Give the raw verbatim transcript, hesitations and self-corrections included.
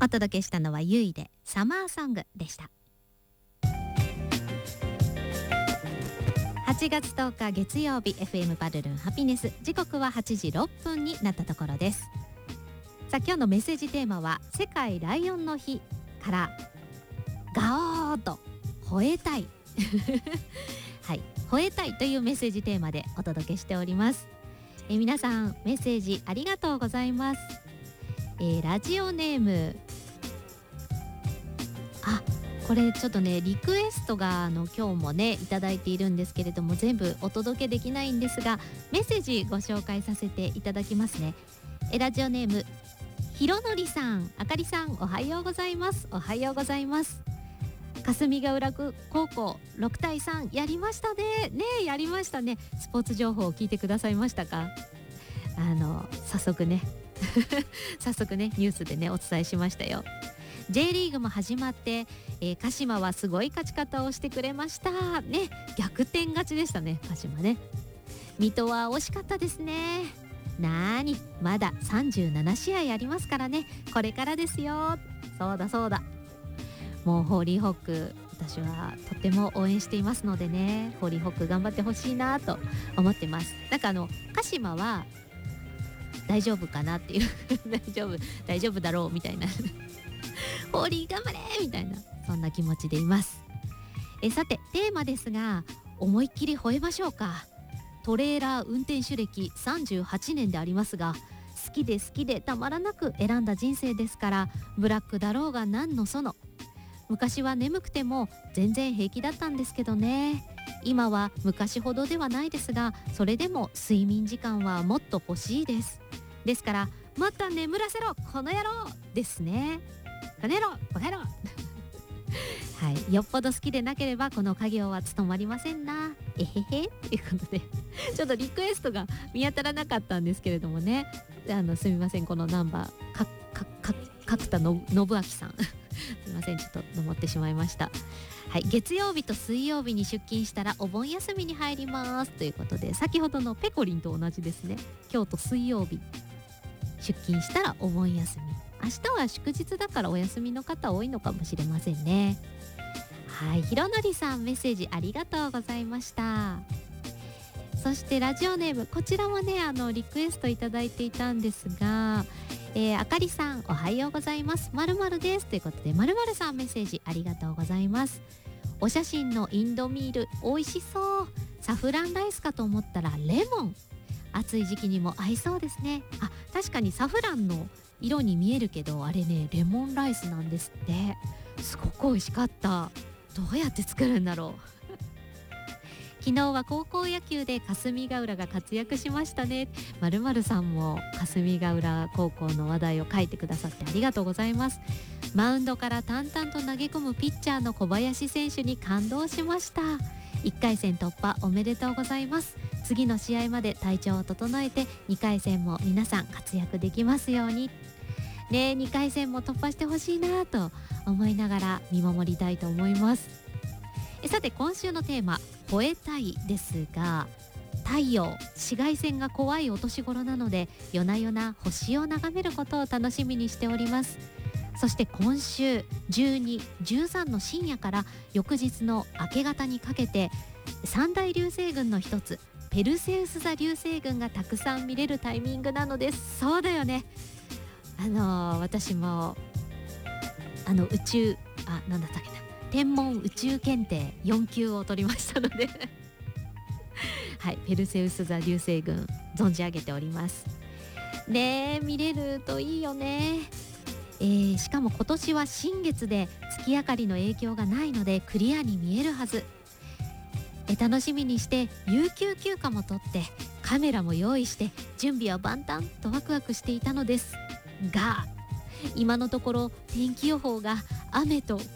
お届けしたのはゆいでサマーソングでした。はちがつとおか月曜日、 エフエム パルルンハピネス、時刻ははちじろっぷんになったところです。さあ今日のメッセージテーマは世界ライオンの日からガオーと吠えたいはい、吠えたいというメッセージテーマでお届けしております。え皆さんメッセージありがとうございます。えー、ラジオネーム、あ、これちょっとねリクエストがあの今日もねいただいているんですけれども、全部お届けできないんですがメッセージご紹介させていただきますね。えラジオネームひろのりさん、あかりさん、おはようございます。おはようございます。霞ヶ浦高校ろくたいさんやりましたね。ねえやりましたね。スポーツ情報を聞いてくださいましたか？あの早速ね早速ねニュースでねお伝えしましたよ。 J リーグも始まって、えー、鹿島はすごい勝ち方をしてくれましたね。逆転勝ちでしたね鹿島ね。水戸は惜しかったですね。なーにまださんじゅうななしあいありますからね。これからですよ。そうだそうだ、もうホーリーホック私はとっても応援していますのでね、ホーリーホック頑張ってほしいなと思ってます。なんかあの鹿島は大丈夫かなっていう大丈夫大丈夫だろうみたいなホーリー頑張れみたいな、そんな気持ちでいます。えさてテーマですが、思いっきり吠えましょうか。トレーラー運転手歴さんじゅうはちねんでありますが、好きで好きでたまらなく選んだ人生ですから、ブラックだろうが何のその。昔は眠くても全然平気だったんですけどね。今は昔ほどではないですが、それでも睡眠時間はもっと欲しいです。ですからまた眠らせろこの野郎ですね。この野郎この野郎はい、よっぽど好きでなければこの家業は務まりませんな。えへへということでちょっとリクエストが見当たらなかったんですけれどもね、あのすみません、このナンバーかかか角田の信明さんすみません、ちょっと登ってしまいました。はい、月曜日と水曜日に出勤したらお盆休みに入りますということで、先ほどのペコリンと同じですね。今日と水曜日出勤したらお盆休み、明日は祝日だからお休みの方多いのかもしれませんね。はい、ひろのりさんメッセージありがとうございました。そしてラジオネーム、こちらもねあのリクエストいただいていたんですが、えー、あかりさんおはようございます、〇〇ですということで、〇〇さんメッセージありがとうございます。お写真のインドミール美味しそう。サフランライスかと思ったらレモン。暑い時期にも合いそうですね。あ、確かにサフランの色に見えるけど、あれねレモンライスなんですって。すごく美味しかった。どうやって作るんだろう昨日は高校野球で霞ヶ浦が活躍しましたね。〇〇さんも霞ヶ浦高校の話題を書いてくださってありがとうございます。マウンドから淡々と投げ込むピッチャーの小林選手に感動しました。いっかいせん突破おめでとうございます。次の試合まで体調を整えてにかい戦も皆さん活躍できますようにね。にかい戦も突破してほしいなと思いながら見守りたいと思います。えさて今週のテーマ吠えたいですが、太陽紫外線が怖いお年頃なので夜な夜な星を眺めることを楽しみにしております。そして今週じゅうに、じゅうさんの深夜から翌日の明け方にかけて三大流星群の一つペルセウス座流星群がたくさん見れるタイミングなのです。そうだよね、あのー、私もあの宇宙あなんだったっけな天文宇宙検定よん級を取りましたのではい、ペルセウス座流星群存じ上げておりますね。見れるといいよね。えー、しかも今年は新月で月明かりの影響がないのでクリアに見えるはず。え楽しみにして有給休暇も取ってカメラも用意して準備は万端とワクワクしていたのですが、今のところ天気予報が雨と